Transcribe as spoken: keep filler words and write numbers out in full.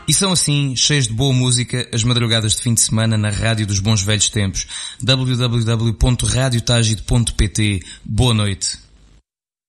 E são assim, cheias de boa música, as madrugadas de fim de semana na Rádio dos Bons Velhos Tempos. w w w ponto radio tágido ponto p t. Boa noite.